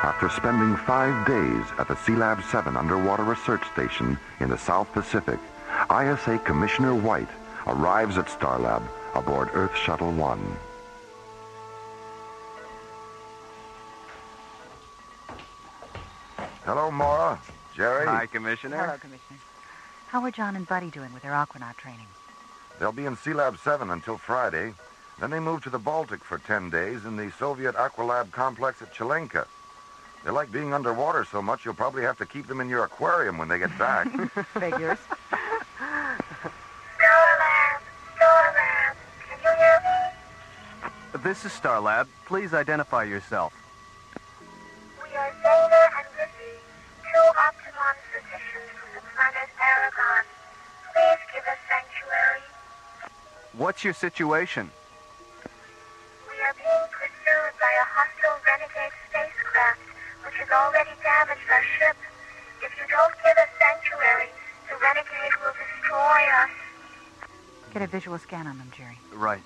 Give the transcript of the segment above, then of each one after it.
After spending 5 days at the Sealab 7 underwater research station in the South Pacific, ISA Commissioner White arrives at Starlab aboard Earth Shuttle 1. Hello, Maura. Jerry. Hi, Commissioner. Hello, Commissioner. How are John and Buddy doing with their aquanaut training? They'll be in Sealab 7 until Friday. Then they move to the Baltic for 10 days in the Soviet Aqualab complex at Chilenka. They like being underwater so much you'll probably have to keep them in your aquarium when they get back. Figures. Starlab, can you hear me? This is Starlab. Please identify yourself. We are Zeta and Lizzie, two Optimon physicians from the planet Aragon. Please give us sanctuary. What's your situation? We are being pursued by a hostile renegade spacecraft, which has already damaged our ship. If you don't give us sanctuary, the renegade will destroy us. Get a visual scan on them, Jerry. Right.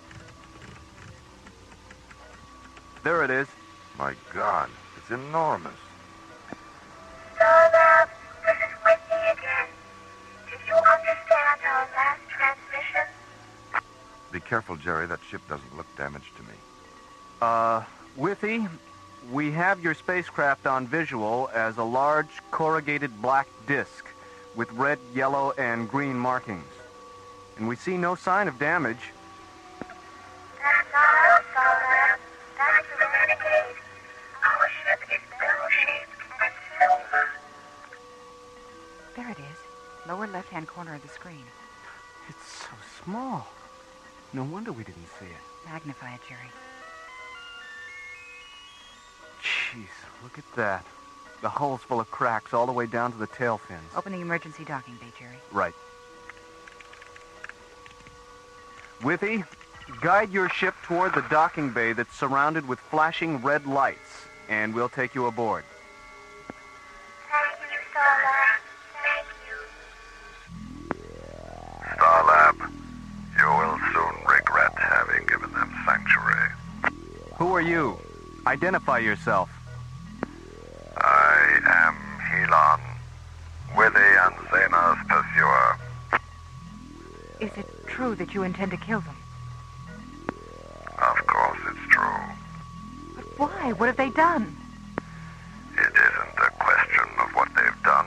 There it is. My God, it's enormous. Starlab, this is Whitney again. Did you understand our last transmission? Be careful, Jerry. That ship doesn't look damaged to me. Withy, we have your spacecraft on visual as a large corrugated black disc with red, yellow, and green markings. And we see no sign of damage. That's not us, Starlab. That's the renegade. Our ship is bell-shaped and silver. There it is. Lower left-hand corner of the screen. It's so small. No wonder we didn't see it. Magnify it, Jerry. Jeez, look at that. The hull's full of cracks all the way down to the tail fins. Open the emergency docking bay, Jerry. Right. Withy, guide your ship toward the docking bay that's surrounded with flashing red lights, and we'll take you aboard. Thank you, Starlab. Thank you. Starlab, you will soon regret having given them sanctuary. Who are you? Identify yourself. I am Helon, Withy and Zena's pursuer. Is it true that you intend to kill them? Of course it's true. But why? What have they done? It isn't a question of what they've done.